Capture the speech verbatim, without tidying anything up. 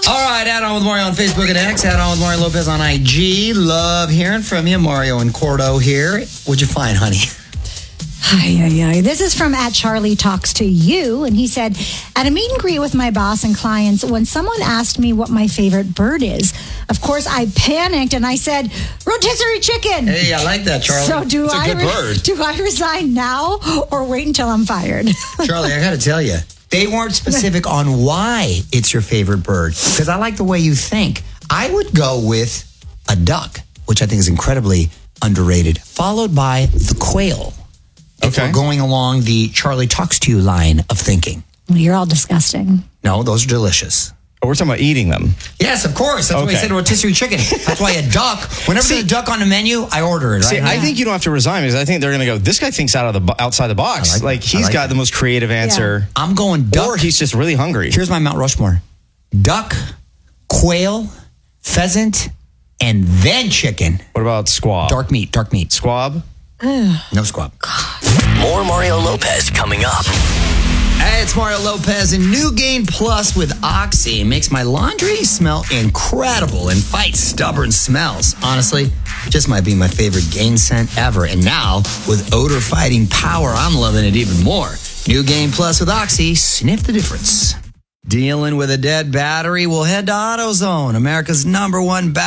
All right, add on with Mario on Facebook and X. Add on with Mario Lopez on I G. Love hearing from you. Mario and Cordo here. What'd you find, honey? Ay, ay, ay. This is from at Charlie Talks to You, and he said, at a meet and greet with my boss and clients, when someone asked me what my favorite bird is, of course I panicked and I said, rotisserie chicken. Hey, I like that, Charlie. So do It's a I good re- bird. do I resign now or wait until I'm fired? Charlie, I got to tell you, they weren't specific on why it's your favorite bird, because I like the way you think. I would go with a duck, which I think is incredibly underrated, followed by the quail. If Okay. we're going along the Charlie Talks to You line of thinking. You're all disgusting. No, those are delicious. Oh, we're talking about eating them. Yes, of course. That's why I Okay. said rotisserie chicken. That's why a duck, whenever See- there's a duck on the menu, I order it. Right? See, I think you don't have to resign because I think they're going to go, this guy thinks out of the bo- outside the box. I like Like, that. I he's like got that. the most creative answer. I'm going duck. Or he's just really hungry. Here's my Mount Rushmore. Duck, quail, pheasant, and then chicken. What about squab? Dark meat, dark meat. Squab? No squab. More Mario Lopez coming up. Hey, it's Mario Lopez and New Gain Plus with Oxy makes my laundry smell incredible and fight stubborn smells. Honestly, just might be my favorite Gain scent ever. And now, with odor fighting power, I'm loving it even more. New Gain Plus with Oxy, sniff the difference. Dealing with a dead battery? We'll head to AutoZone, America's number one battery.